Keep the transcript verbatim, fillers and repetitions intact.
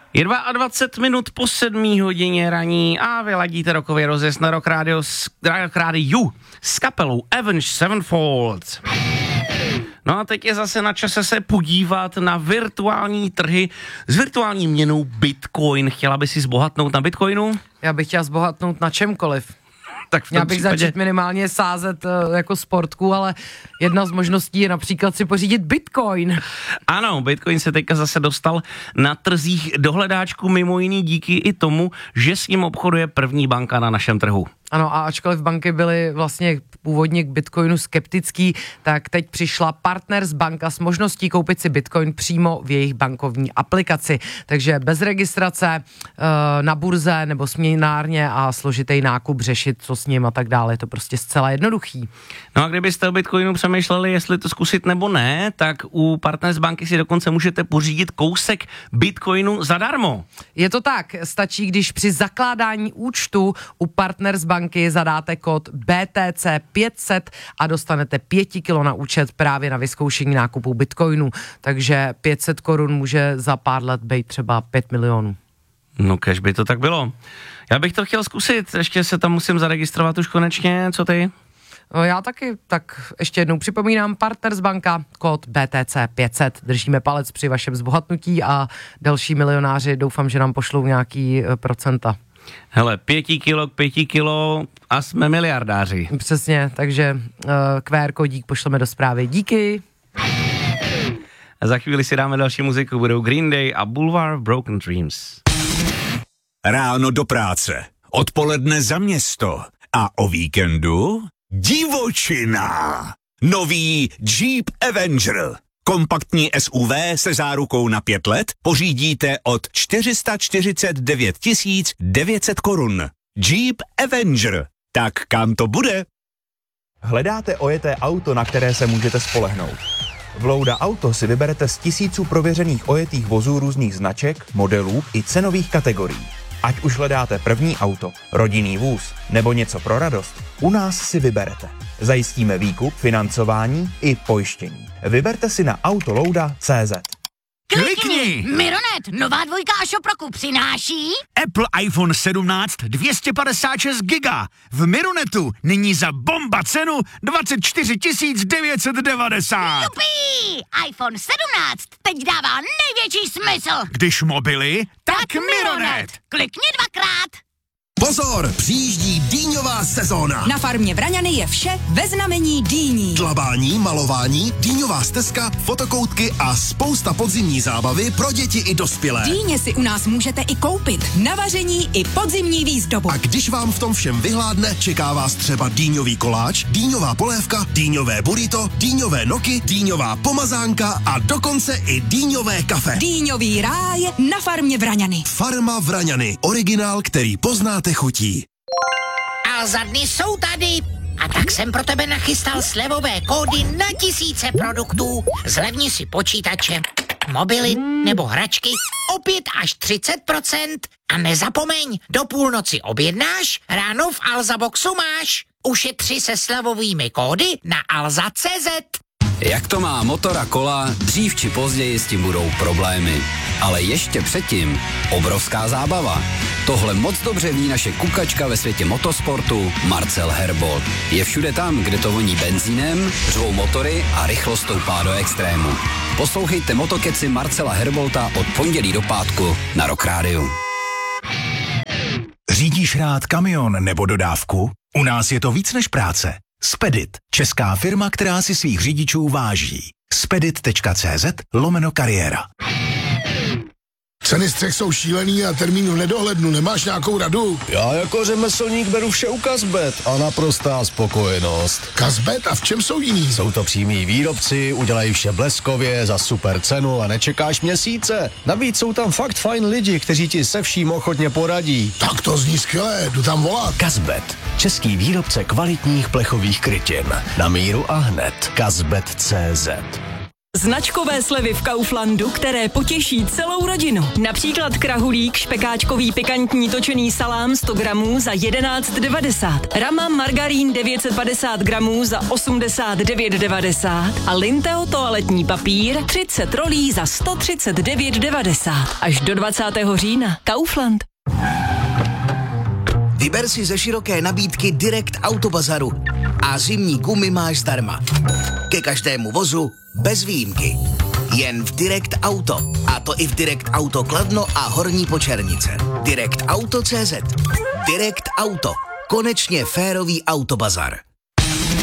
Je dvacet dva minut po sedmé hodině raní a vy ladíte rokový rozjezd na Rock Radio s, Rock Radio s kapelou Avenged Sevenfold. No a teď je zase na čase se podívat na virtuální trhy s virtuální měnou Bitcoin. Chtěla by si zbohatnout na Bitcoinu? Já bych chtěla zbohatnout na čemkoliv. Tak v tom Já bych případě... začít minimálně sázet uh, jako sportku, ale jedna z možností je například si pořídit Bitcoin. Ano, Bitcoin se teďka zase dostal na trzích do hledáčku mimo jiný díky i tomu, že s ním obchoduje první banka na našem trhu. Ano, a ačkoliv banky byly vlastně původně k Bitcoinu skeptický, tak teď přišla Partners banka s možností koupit si Bitcoin přímo v jejich bankovní aplikaci. Takže bez registrace na burze nebo směnárně a složitý nákup řešit, co s ním a tak dále. Je to prostě zcela jednoduchý. No a kdybyste o Bitcoinu přemýšleli, jestli to zkusit nebo ne, tak u Partners banky si dokonce můžete pořídit kousek Bitcoinu zadarmo. Je to tak, stačí, když při zakládání účtu u Partners banky banky zadáte kód B T C pět set a dostanete pět kilo na účet právě na vyzkoušení nákupu Bitcoinu. Takže pět set korun může za pár let být třeba pět milionů. No kež by to tak bylo. Já bych to chtěl zkusit, ještě se tam musím zaregistrovat už konečně, co ty? No já taky, tak ještě jednou připomínám, Partners banka, kód B T C pět set. Držíme palec při vašem zbohatnutí a další milionáři doufám, že nám pošlou nějaký procenta. Hele, pěti kilo k pěti kilo a jsme miliardáři. Přesně, takže uh, Q R kódík pošleme do zprávy. Díky. A za chvíli si dáme další muziku, budou Green Day a Boulevard Broken Dreams. Ráno do práce, odpoledne za město a o víkendu divočina. Nový Jeep Avenger. Kompaktní S U V se zárukou na pět let pořídíte od čtyři sta čtyřicet devět tisíc devět set korun. Jeep Avenger. Tak kam to bude? Hledáte ojeté auto, na které se můžete spolehnout. V Louda Auto si vyberete z tisíců prověřených ojetých vozů různých značek, modelů i cenových kategorií. Ať už hledáte první auto, rodinný vůz nebo něco pro radost, u nás si vyberete. Zajistíme výkup, financování i pojištění. Vyberte si na autolouda tečka cé zet. Klikni! Mironet, nová dvojka a Šoproku přináší Apple iPhone sedmnáct dvě stě padesát šest giga. V Mironetu nyní za bomba cenu dvacet čtyři tisíc devět set devadesát. Jupí! iPhone sedmnáct teď dává největší smysl. Když mobily, tak, Tak Mironet. Mironet. Klikni dvakrát. Pozor, přijíždí dýňová sezóna. Na farmě Vraňany je vše ve znamení dýní. Dlabání, malování, dýňová stezka, fotokoutky a spousta podzimní zábavy pro děti i dospělé. Dýně si u nás můžete i koupit na vaření i podzimní výzdobu. A když vám v tom všem vyhládne, čeká vás třeba dýňový koláč, dýňová polévka, dýňové burrito, dýňové noky, dýňová pomazánka a dokonce i dýňové kafe. Dýňový ráj na farmě Vraňany. Farma Vraňany, originál, který poznáte chutí. A za dny jsou tady. A tak jsem pro tebe nachystal slevové kódy na tisíce produktů. Zlevni si počítače, mobily nebo hračky o pět až třicet procent. A nezapomeň, do půlnoci objednáš, ráno v Alzaboxu máš. Ušetři se slevovými kódy na alza tečka cé zet. Jak to má motor a kola, dřív či později s tím budou problémy. Ale ještě předtím obrovská zábava. Tohle moc dobře ví naše kukačka ve světě motosportu Marcel Herbold. Je všude tam, kde to voní benzínem, řvou motory a rychlost stoupá do extrému. Poslouchejte motokeci Marcela Herbolta od pondělí do pátku na Rock Radio. Řídíš rád kamion nebo dodávku? U nás je to víc než práce. Spedit, česká firma, která si svých řidičů váží. spedit tečka cé zet lomeno kariéra. Ceny střech jsou šílený a termínu nedohlednu. Nemáš nějakou radu? Já jako řemeslník beru vše u Kazbet a naprostá spokojenost. Kazbet? A v čem jsou jiný? Jsou to přímí výrobci, udělají vše bleskově, za super cenu a nečekáš měsíce. Navíc jsou tam fakt fajn lidi, kteří ti se vším ochotně poradí. Tak to zní skvěle, jdu tam volat. Kazbet, český výrobce kvalitních plechových krytin. Na míru a hned. Kazbet tečka cé zet. Značkové slevy v Kauflandu, které potěší celou rodinu. Například krahulík, špekáčkový pikantní točený salám sto gramů za jedenáct devadesát. Rama margarín devět set padesát gramů za osmdesát devět devadesát. A Linteo toaletní papír třicet rolí za sto třicet devět devadesát. Až do dvacátého října. Kaufland. Vyber si ze široké nabídky Direct Auto Bazaru a zimní gumy máš zdarma. Ke každému vozu bez výjimky. Jen v Direct Auto. A to i v Direct Auto Kladno a Horní Počernice. Direct Auto tečka cé zet. Direct Auto. Konečně férový autobazar.